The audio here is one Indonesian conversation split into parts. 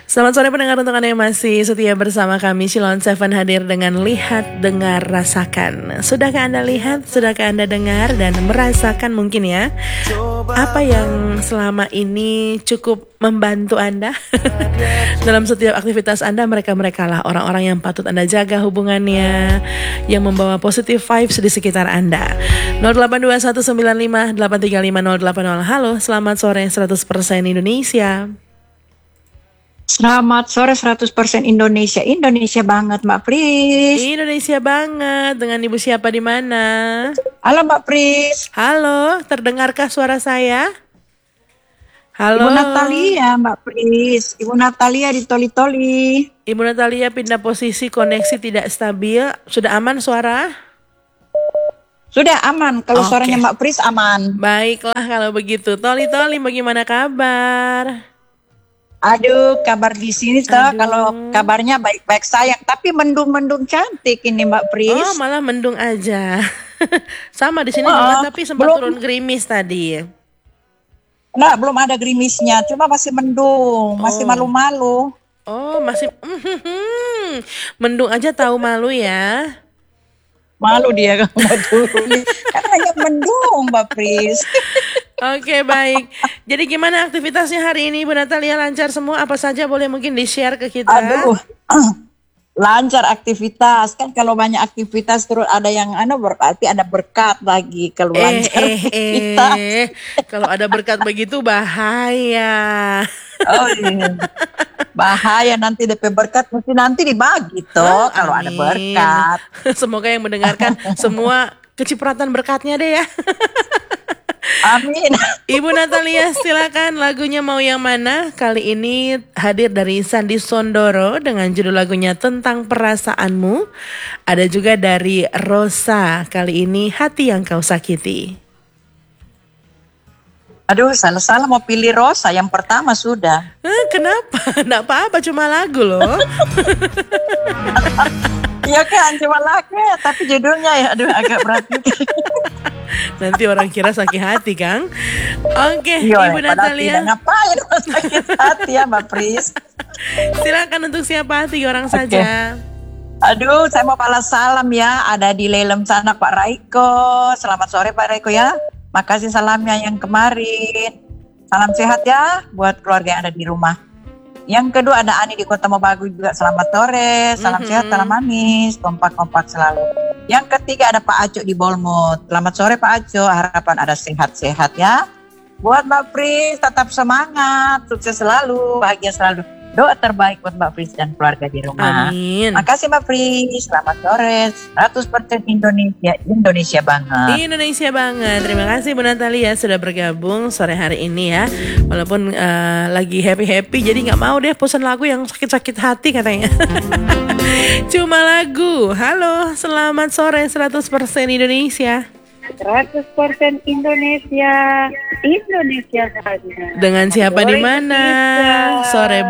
Selamat sore pendengar untuk Anda yang masih setia bersama kami. Shilon Seven hadir dengan Lihat, Dengar, Rasakan. Sudahkah Anda lihat, sudahkah Anda dengar dan merasakan mungkin ya apa yang selama ini cukup membantu Anda dalam setiap aktivitas Anda? Mereka-mereka lah orang-orang yang patut Anda jaga hubungannya, yang membawa positive vibes di sekitar Anda. 082195835080. Halo, selamat sore 100% Indonesia. Selamat sore 100% Indonesia. Indonesia banget Mbak Pris. Indonesia banget. Dengan Ibu siapa di mana? Halo Mbak Pris. Halo, terdengarkah suara saya? Halo. Ibu Natalia Mbak Pris. Ibu Natalia di Toli-Toli. Ibu Natalia pindah posisi, koneksi tidak stabil. Sudah aman suara? Sudah aman. Kalau suaranya Mbak Pris aman. Baiklah kalau begitu. Toli-Toli bagaimana kabar? Aduh, kabar di sini toh kalau kabarnya baik-baik sayang, tapi mendung-mendung cantik ini Mbak Pris. Oh, malah mendung aja. Sama di sini juga, tapi sempat turun gerimis tadi. Nah, belum ada gerimisnya, cuma masih mendung, masih malu-malu. Oh, masih mendung aja tahu malu ya. Malu dia kan hanya mendung Mbak Pris. Oke, baik. Jadi gimana aktivitasnya hari ini Bu Natalia? Lancar semua? Apa saja boleh mungkin di-share ke kita? Aduh, lancar aktivitas. Kan kalau banyak aktivitas terus ada yang berarti ada berkat lagi. Kalau lancar aktivitas. Kalau ada berkat begitu bahaya. Oh iya. Bahaya nanti DP berkat mesti nanti dibagi toh kalau ada berkat. Semoga yang mendengarkan semua kecipratan berkatnya deh ya. Amin. Ibu Natalia silakan, lagunya mau yang mana? Kali ini hadir dari Sandy Sondoro dengan judul lagunya Tentang Perasaanmu. Ada juga dari Rosa, kali ini Hati Yang Kau Sakiti. Aduh, salah mau pilih Rosa yang pertama sudah. Kenapa? Nggak apa-apa, cuma lagu loh. Iya kan, cuma lagu ya, tapi judulnya ya aduh agak berat. Nanti orang kira sakit hati, Kang. Oke, Ibu Natalia. Ngapain sakit hati ya, Mbak Pris? Silakan untuk siapa? 3 orang saja. Aduh, saya mau balas salam ya. Ada di Lelem sana Pak Raiko. Selamat sore Pak Raiko ya. Makasih salamnya yang kemarin. Salam sehat ya buat keluarga yang ada di rumah. Yang kedua ada Ani di Kota Mobagu juga. Selamat sore. Salam sehat, salam manis. Kompak-kompak selalu. Yang ketiga ada Pak Aco di Bolmut. Selamat sore Pak Aco, harapan ada sehat-sehat ya. Buat Mbak Pris tetap semangat, sukses selalu, bahagia selalu. Doa terbaik buat Mbak Pris dan keluarga di rumah. Amin. Makasih Mbak Pris, selamat sore. 100% Indonesia banget. Indonesia banget. Terima kasih Bu Natalia sudah bergabung sore hari ini ya. Walaupun lagi happy-happy, jadi gak mau deh pesan lagu yang sakit-sakit hati katanya. Cuma lagu. Halo, selamat sore 100% Indonesia. 100% Indonesia saja. Dengan siapa di mana? Sore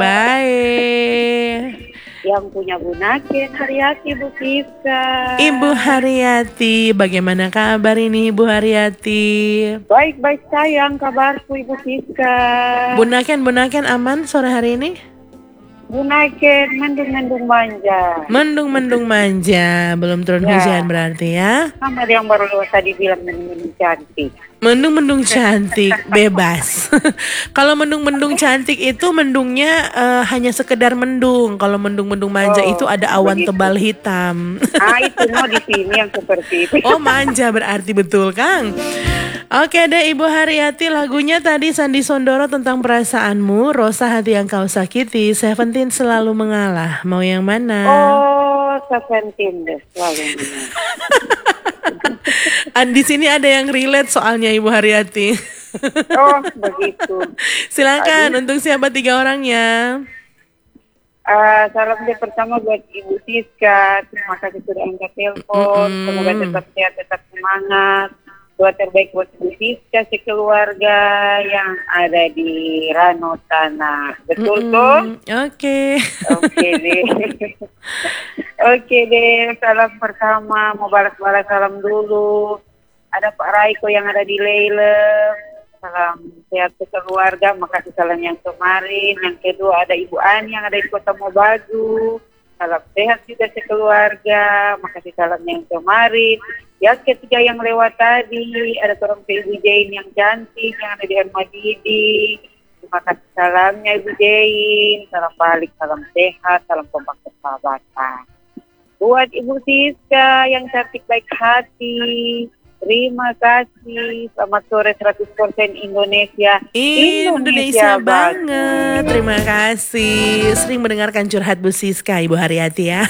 baik. Yang punya Bu Naken, Haryati, Bu Siska. Ibu Haryati, bagaimana kabar ini Ibu Haryati? Baik-baik sayang kabarku Ibu Siska. Bu Naken aman sore hari ini? Bu Naken, mendung-mendung manja. Mendung-mendung manja, belum turun hujan berarti ya? Sama yang baru tadi bilang mendung-mendung cantik. Mendung-mendung cantik, bebas. Kalau mendung-mendung cantik itu mendungnya hanya sekedar mendung. Kalau mendung-mendung manja itu ada awan tebal hitam. Itu di sini yang seperti itu. Oh, manja berarti betul, Kang. Oke deh Ibu Haryati, lagunya tadi Sandy Sondoro Tentang Perasaanmu, Rosa Hati Yang Kau Sakiti, Seventeen Selalu Mengalah. Mau yang mana? Oh, Seventeen deh selalu mengalah. Di sini ada yang relate soalnya Ibu Haryati. Oh, begitu. Silakan untuk siapa 3 orangnya? Salam deh pertama buat Ibu Siska. Terima kasih sudah angkat telepon. Semoga tetap sehat, tetap semangat. Doa terbaik buat Ibu Siska sekeluarga yang ada di Rano Tanah. Betul tuh? Oke. Oke deh. Oke deh. Salam pertama mau balas salam dulu. Ada Pak Raiko yang ada di Leilem. salam sehat sekeluarga. Makasih salam yang kemarin. Yang kedua ada Ibu Ani yang ada di Kota Mobagu. Salam sehat juga sekeluarga. Makasih salam yang kemarin. Yang ketiga yang lewat tadi ada seorang Ibu Jane yang cantik yang ada di Hermadidi. Terima kasih salamnya Ibu Jane. Salam balik, salam sehat, salam kompak persahabatan. Buat Ibu Siska yang cantik baik hati. Terima kasih. Selamat sore 100% Indonesia. Indonesia banget. Terima kasih. Sering mendengarkan curhat Bu Siska, Ibu Haryati ya.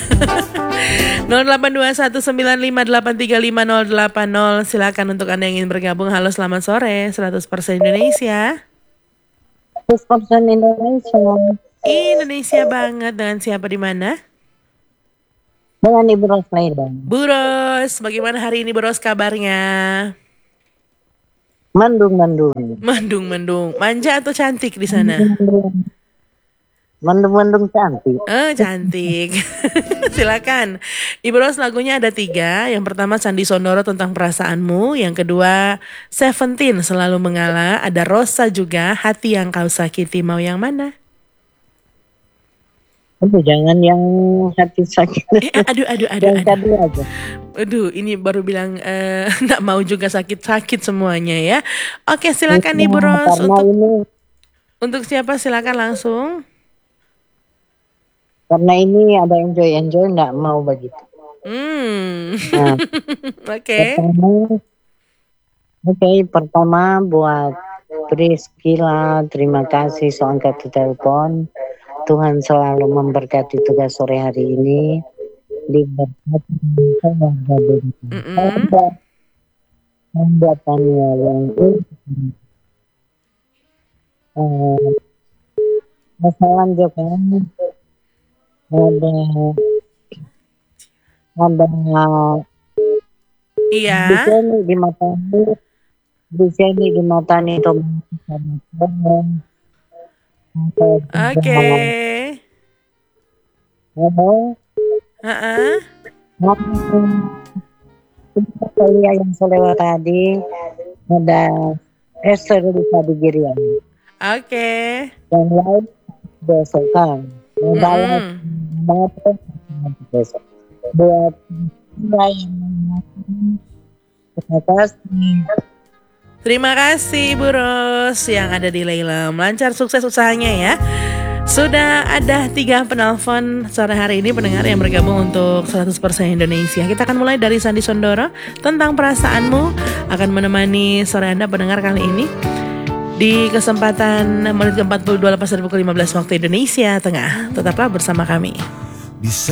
082195835080. Silakan untuk Anda yang ingin bergabung. Halo, selamat sore. 100% Indonesia. 100% Indonesia. Indonesia banget. Dengan siapa di mana? Dengan Ibu Roslaidan. Bu Ros, bagaimana hari ini Bu Ros kabarnya? Mendung. Mendung. Manja atau cantik di sana? Mendung cantik. Cantik. Silakan. Ibu Ros, lagunya ada 3. Yang pertama Sandi Sondoro tentang perasaanmu. Yang kedua Seventeen Selalu Mengalah. Ada Rosa juga, Hati Yang Kau Sakiti. Mau yang mana? Aduh, jangan yang hati sakit. Aduh. Yang tadi aja. Aduh, ini baru bilang nggak mau juga sakit-sakit semuanya ya. Oke, silakan Ibu Ros. Untuk siapa silakan langsung. Karena ini ada enjoy nggak mau begitu. Nah, Oke. Pertama buat Priscila, terima kasih so angkat telepon. Tuhan selalu memberkati tugas sore hari ini. Diberkati keluarga pembuatannya yang masalah juga ada Iya. di sini di matani Oke. Kuliah yang selewat tadi ada Esther di Girian. Oke. Dan lain besok kan. Besok. Buat yang terima kasih. Terima kasih Bu Ros yang ada di Leilem. Lancar sukses usahanya ya. Sudah ada 3 penelpon sore hari ini pendengar yang bergabung untuk 100% Indonesia. Kita akan mulai dari Sandi Sondoro tentang perasaanmu, akan menemani sore Anda pendengar kali ini di kesempatan menit ke-42 lepas dari pukul 15 waktu Indonesia Tengah. Tetaplah bersama kami.